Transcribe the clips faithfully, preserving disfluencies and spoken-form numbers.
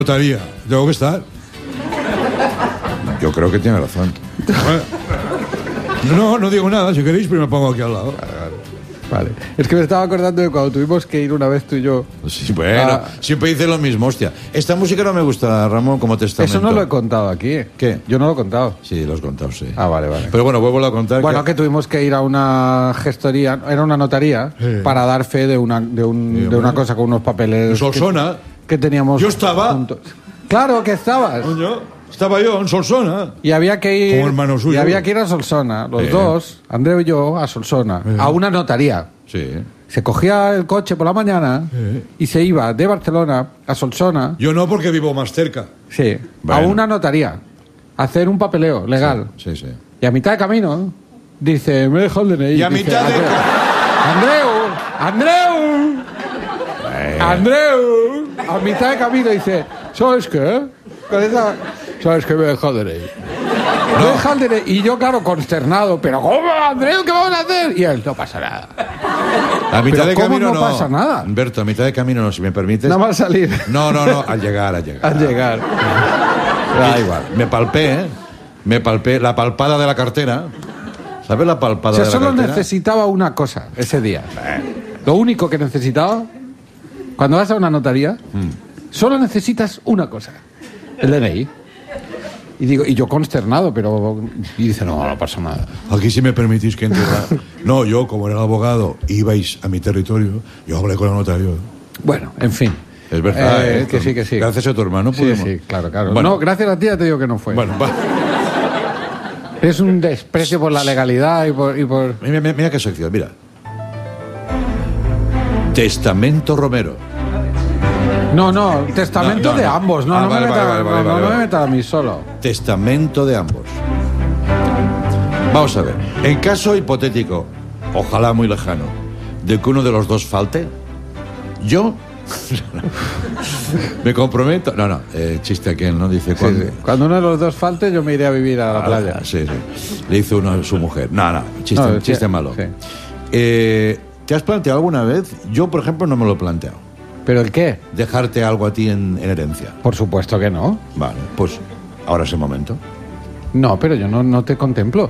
notaría. Tengo que estar. Yo creo que tiene razón. No, no digo nada. Si queréis, pero me pongo aquí al lado. Vale. Es que me estaba acordando de cuando tuvimos que ir una vez tú y yo. Sí, bueno, Ah. siempre dice lo mismo, hostia. Esta música no me gusta, Ramón, como testamento. Eso no lo he contado aquí. ¿Qué? Yo no lo he contado. Sí, lo has contado, sí. Ah, vale, vale. Pero bueno, vuelvo a contar. Bueno, que tuvimos que ir a una gestoría, era una notaría, Sí. para dar fe de una, de un, Sí, de una hombre. cosa con unos papeles. Solsona. Que, que teníamos. Yo estaba. juntos. Claro que estabas. Coño, estaba yo en Solsona. Y había que ir. Como hermano suyo. Y había que ir a Solsona, los Sí. dos, Andreu y yo, a Solsona, Sí. a una notaría. Sí. Se cogía el coche por la mañana Sí. y se iba de Barcelona a Solsona. Yo no, porque vivo más cerca. Sí, Bueno. a una notaría, a hacer un papeleo legal. Sí, sí. Y a mitad de camino dice, me he dejado el D N I. Y a Dice, mitad de- Andreu, Andreu, Andreu, a mitad de camino dice, ¿sabes qué? Con esa- ¿Sabes qué? Me he dejado el D N I. Me he dejado el D N I. Y yo, claro, consternado, pero ¿cómo, Andreu? ¿Qué vamos a hacer? Y él, no pasa nada. A mitad Pero de ¿cómo camino no pasa nada? Humberto, a mitad de camino no, si me permites. Nada más salir. No, no, no, al llegar, al llegar. Al llegar. Da igual. Me palpé, ¿eh? Me palpé la palpada de la cartera. ¿Sabes la palpada O sea, de la solo cartera? necesitaba una cosa ese día. Lo único que necesitaba, cuando vas a una notaría, solo necesitas una cosa. El D N I. Y digo, y yo consternado, pero... Y dice, no, no pasa nada. Aquí, si me permitís que entre. No, yo, como era el abogado, ibais a mi territorio, yo hablé con el notario. Bueno, en fin. Es verdad, Eh, ¿eh? que sí, que sí. Gracias a tu hermano Sí, pudimos. sí, claro, claro. Bueno. No, gracias a ti ya te digo que no fue. Bueno, va. Es un desprecio por la legalidad y por... Y por... Mira, mira, mira qué sección, mira. Testamento Romero. No, no, testamento No, no, de no. ambos. No, Ah, no, vale, me meta, vale, vale, no, vale, no vale, me vale. meta a mí solo. Testamento de ambos. Vamos a ver. En caso hipotético, ojalá muy lejano, de que uno de los dos falte, yo me comprometo. No, no, eh, chiste aquel, ¿no? Dice Sí, cuando. sí. Cuando uno de los dos falte, yo me iré a vivir a la playa. Ah, sí, sí. Le hizo uno a su mujer. No, no, chiste, No, chiste sí, malo. sí. Eh, ¿Te has planteado alguna vez? Yo, por ejemplo, no me lo he planteado. ¿Pero el qué? Dejarte algo a ti en, en herencia. Por supuesto que no. Vale, pues ahora es el momento. No, pero yo no, no te contemplo.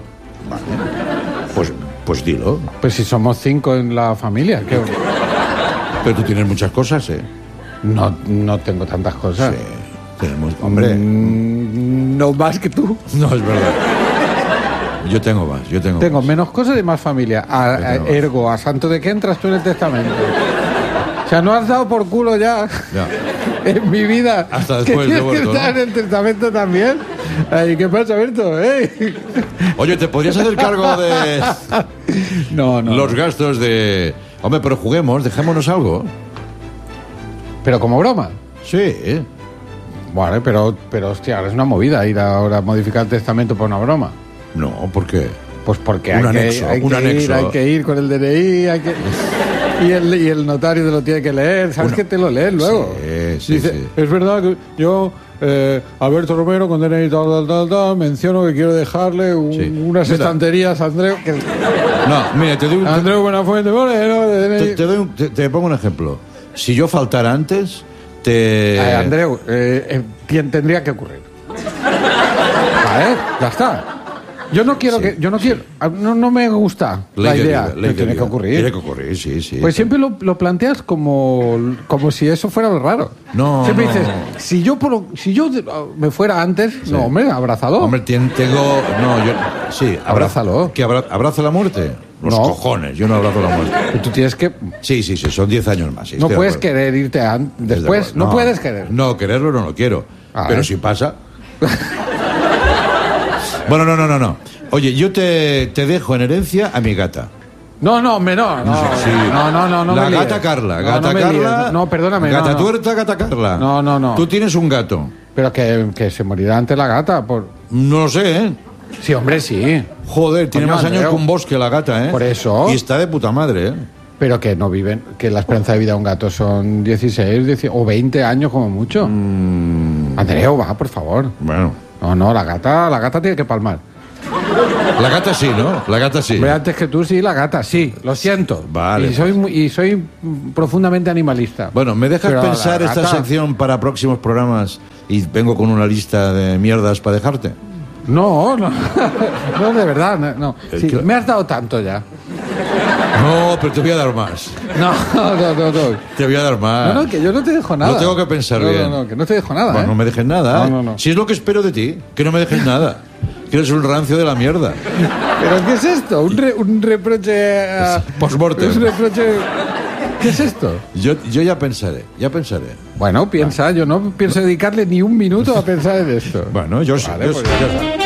Pues, pues dilo. Pues si somos cinco en la familia, que Pero tú tienes muchas cosas, ¿eh? no, no tengo tantas cosas. Sí, tenemos... Hombre, Mm, no más que tú. no es verdad. Yo tengo más, yo tengo, Tengo más. menos cosas y más familia. A- Yo a- tengo más. ergo, ¿a santo de qué entras tú en el testamento? O sea, no has dado por culo ya Ya. en mi vida. Hasta ¿Que después de tienes que muerto, estar ¿no? en el testamento también? Ay, ¿qué pasa, Berto? ¿Eh? Oye, ¿te podrías hacer cargo de No, no. los no. gastos de... Hombre, pero juguemos, dejémonos algo. Pero como broma. Sí, ¿eh? Vale, pero, pero hostia, ahora es una movida ir ahora a modificar el testamento por una broma. No, ¿por qué? Pues porque Un hay, anexo, que, hay, un que anexo. Ir, hay que ir con el D N I, hay que... Y el, y el notario te lo tiene que leer, ¿sabes Una- que te lo lees luego? Sí, sí, Dice, sí. es verdad que yo, eh, Alberto Romero, con D N I tal, tal, tal, tal, menciono que quiero dejarle un- Sí. unas Mira. estanterías a Andreu, que, No, mira, te doy un... Andreu Buenafuente Moreno, de D N I. Te, te doy un- te- te pongo un ejemplo. Si yo faltara antes, te... Eh, Andreu, eh, eh, tien- tendría que ocurrir. Vale, ya está. Yo no quiero Sí, que, yo no quiero, no, no me gusta Ley la de idea, vida, ley pero de tiene vida. que ocurrir. Tiene que ocurrir, sí, sí. Pues siempre lo, lo planteas como, como si eso fuera lo raro. No, Siempre no. dices, si yo, por, si yo me fuera antes, no, hombre, abrázalo. Hombre, tien- tengo... No, yo... Sí, abra- Abrázalo. ¿Que abra- abrazo la muerte? Los No. cojones, yo no abrazo la muerte. Tú tienes que... Sí, sí, sí, son diez años más. sí, No estoy de puedes acuerdo. querer irte an- Estoy de después, acuerdo. no, puedes querer. No, quererlo no lo quiero. Ah, pero ¿eh? si pasa... Bueno, no, no, no, no. Oye, yo te, te dejo en herencia a mi gata. No, no, me no, no, Sí. no, no, no, no La me líes. gata Carla, No, gata no me Carla. líes. No, perdóname. Gata no, no. tuerta, gata Carla. No, no, no. Tú tienes un gato. Pero que, que se morirá antes la gata. Por... No lo sé, ¿eh? Sí, hombre, sí. Joder, tiene Coño, más años Andreu. que un bosque la gata, ¿eh? Por eso. Y está de puta madre, ¿eh? Pero que no viven, que la esperanza de vida de un gato son dieciséis, dieciocho o veinte años como mucho. Mm. Andreu, va, por favor. Bueno. No, no, la gata, la gata tiene que palmar. La gata sí, ¿no? La gata sí. Hombre, antes que tú sí, la gata sí. Lo siento. Vale, Y soy, muy- y soy profundamente animalista. Bueno, ¿me dejas Pero la pensar esta gata- sección para próximos programas y vengo con una lista de mierdas para dejarte? No, no. No, de verdad, no. no. El Sí, que- me has dado tanto ya. No, pero te voy a dar más. No, no, no, no. Te voy a dar más. No, no, que yo no te dejo nada. No tengo que pensar No, bien. No, no, que no te dejo nada. Bueno, ¿eh? no me dejes nada. No, ¿eh? no, no. Si es lo que espero de ti, que no me dejes nada. Que eres un rancio de la mierda. ¿Pero qué es esto? ¿Un, re- un reproche. a- Postmortem. ¿Un reproche. ¿Qué es esto? Yo, yo ya pensaré, ya pensaré. Bueno, piensa, yo no pienso dedicarle ni un minuto a pensar en esto. Bueno, yo sí. Vale, yo pues sí, ya yo sí.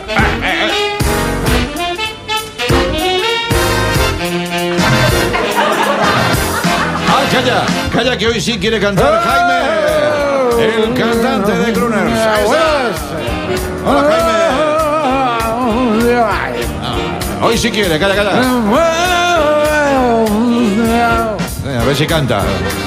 ¡Ah, calla! ¡Calla, que hoy sí quiere cantar Jaime! El cantante de Crooners. Ahí está. ¡Hola, Jaime! Hoy sí quiere, calla, calla. Eh, A ver si canta.